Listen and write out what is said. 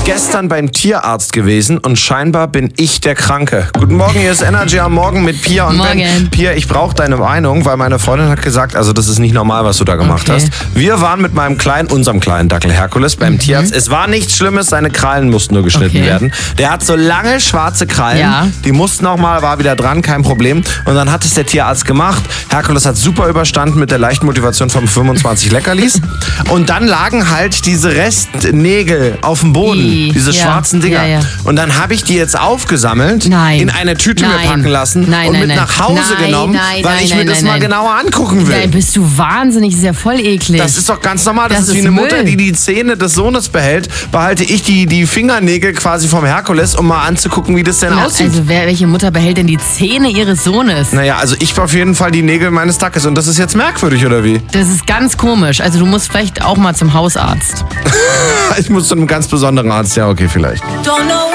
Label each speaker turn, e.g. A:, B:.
A: Gestern beim Tierarzt gewesen und scheinbar bin ich der Kranke. Guten Morgen, hier ist Energy am Morgen mit Pia und
B: Morgen.
A: Ben. Pia, ich brauche deine Meinung, weil meine Freundin hat gesagt, also das ist nicht normal, was du da gemacht hast. Wir waren mit unserem kleinen Dackel Herkules beim Tierarzt. Es war nichts Schlimmes, seine Krallen mussten nur geschnitten werden. Der hat so lange schwarze Krallen, die mussten auch mal, war wieder dran, kein Problem. Und dann hat es der Tierarzt gemacht. Herkules hat super überstanden mit der leichten Motivation von 25 Leckerlis. Und dann lagen halt diese Restnägel auf dem Boden. Diese schwarzen Dinger.
B: Ja.
A: Und dann habe ich die jetzt aufgesammelt, in eine Tüte mir packen lassen und mit nach Hause genommen, weil ich mir das mal genauer angucken will.
B: Nein, bist du wahnsinnig, das ist ja voll eklig.
A: Das ist doch ganz normal. Das ist wie eine Mutter, die die Zähne des Sohnes behält. Behalte ich die Fingernägel quasi vom Herkules, um mal anzugucken, wie das denn aussieht.
B: Also welche Mutter behält denn die Zähne ihres Sohnes?
A: Naja, also ich auf jeden Fall die Nägel meines Dackes. Und das ist jetzt merkwürdig, oder wie?
B: Das ist ganz komisch. Also du musst vielleicht auch mal zum Hausarzt.
A: Ich muss zu einem ganz besonderen Arzt. Ja, okay, vielleicht.